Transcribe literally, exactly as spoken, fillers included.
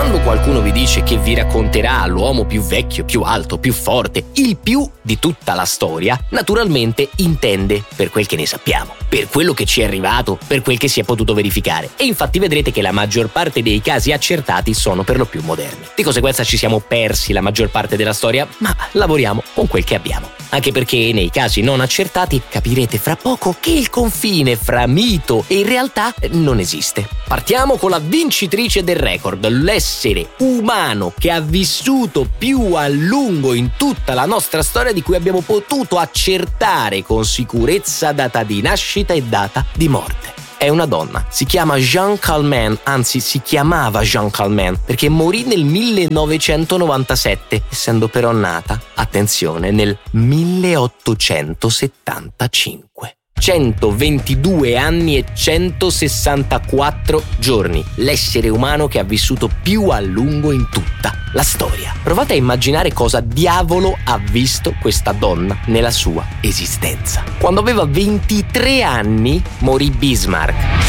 Quando qualcuno vi dice che vi racconterà l'uomo più vecchio, più alto, più forte, il più di tutta la storia, naturalmente intende per quel che ne sappiamo, per quello che ci è arrivato, per quel che si è potuto verificare. E infatti vedrete che la maggior parte dei casi accertati sono per lo più moderni. Di conseguenza ci siamo persi la maggior parte della storia, ma lavoriamo con quel che abbiamo. Anche perché nei casi non accertati capirete fra poco che il confine fra mito e realtà non esiste. Partiamo con la vincitrice del record, l'essere umano che ha vissuto più a lungo in tutta la nostra storia, di cui abbiamo potuto accertare con sicurezza data di nascita e data di morte. È una donna, si chiama Jeanne Calment, anzi si chiamava Jeanne Calment, perché morì nel millenovecentonovantasette, essendo però nata, attenzione, nel milleottocentosettantacinque. centoventidue anni e centosessantaquattro giorni, l'essere umano che ha vissuto più a lungo in tutta la storia. Provate a immaginare cosa diavolo ha visto questa donna nella sua esistenza. Quando aveva ventitré anni morì Bismarck.